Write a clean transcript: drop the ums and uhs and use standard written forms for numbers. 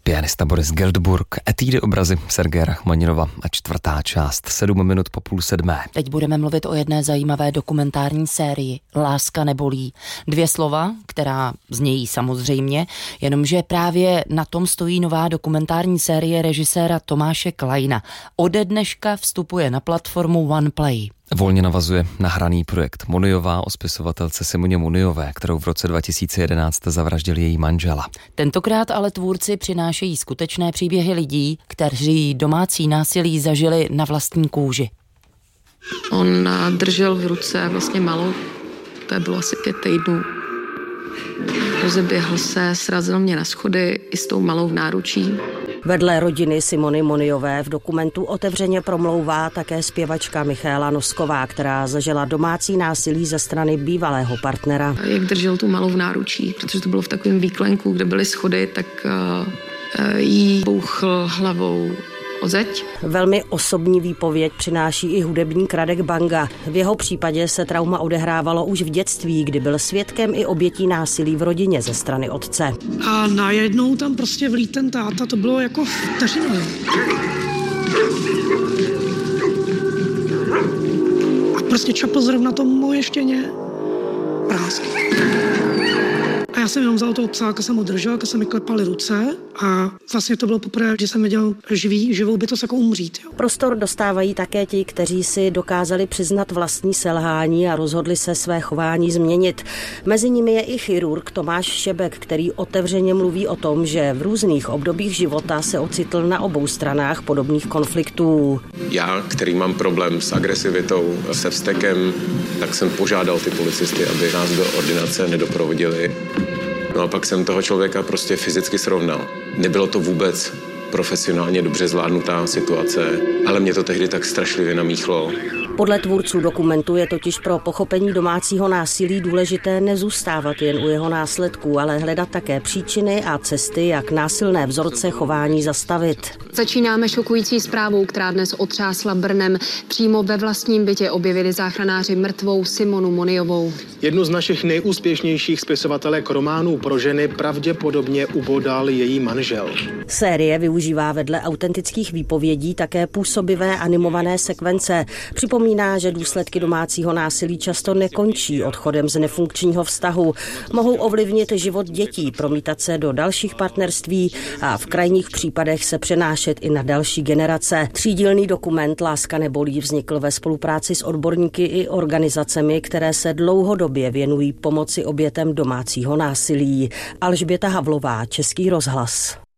Pianista Boris Geldburg, etídy obrazy Sergeje Rachmaninova a 4. část, 7 minut po 6:30. Teď budeme mluvit o jedné zajímavé dokumentární sérii Láska nebolí. 2 slova, která znějí samozřejmě, jenomže právě na tom stojí nová dokumentární série režiséra Tomáše Kleina. Ode dneška vstupuje na platformu OnePlay. Volně navazuje na hraný projekt Muniová o spisovatelce Simoně Muniové, kterou v roce 2011 zavraždil její manžela. Tentokrát ale tvůrci přinášejí skutečné příběhy lidí, kteří domácí násilí zažili na vlastní kůži. On držel v ruce vlastně malou, to bylo asi 5 týdnů. Rozeběhl se, srazil mě na schody i s tou malou v náručí. Vedle rodiny Simony Muniové v dokumentu otevřeně promlouvá také zpěvačka Michaela Nosková, která zažila domácí násilí ze strany bývalého partnera. Jak držel tu malou v náručí, protože to bylo v takovém výklenku, kde byly schody, tak jí bouchl hlavou o zeď. Velmi osobní výpověď přináší i hudebník Radek Banga. V jeho případě se trauma odehrávalo už v dětství, kdy byl svědkem i obětí násilí v rodině ze strany otce. A najednou tam prostě vlít ten táta, to bylo jako vteřinově. A prostě čapl zrovna tomu moje štěně prásky. A já jsem jenom vzal toho psáka, jsem ho držel, když se mi klepaly ruce a vlastně to bylo poprvé, že jsem viděl živou bytost jako umřít. Jo. Prostor dostávají také ti, kteří si dokázali přiznat vlastní selhání a rozhodli se své chování změnit. Mezi nimi je i chirurg Tomáš Šebek, který otevřeně mluví o tom, že v různých obdobích života se ocitl na obou stranách podobných konfliktů. Já, který mám problém s agresivitou, se vztekem, tak jsem požádal ty policisty, aby nás do ordinace nedoprovodili. No a pak jsem toho člověka prostě fyzicky srovnal. Nebylo to vůbec profesionálně dobře zvládnutá situace, ale mě to tehdy tak strašlivě namíchlo. Podle tvůrců dokumentu je totiž pro pochopení domácího násilí důležité nezůstávat jen u jeho následků, ale hledat také příčiny a cesty, jak násilné vzorce chování zastavit. Začínáme šokující zprávou, která dnes otřásla Brnem. Přímo ve vlastním bytě objevili záchranáři mrtvou Simonu Muniovou. Jednu z našich nejúspěšnějších spisovatelek románů pro ženy pravděpodobně ubodal její manžel. Série využívá vedle autentických výpovědí také působivé animované sekvence. Připomíná, že důsledky domácího násilí často nekončí odchodem z nefunkčního vztahu. Mohou ovlivnit život dětí, promítat se do dalších partnerství a v krajních případech se přenášet i na další generace. Třídílný dokument Láska nebolí vznikl ve spolupráci s odborníky i organizacemi, které se dlouhodobě věnují pomoci obětem domácího násilí. Alžběta Havlová, Český rozhlas.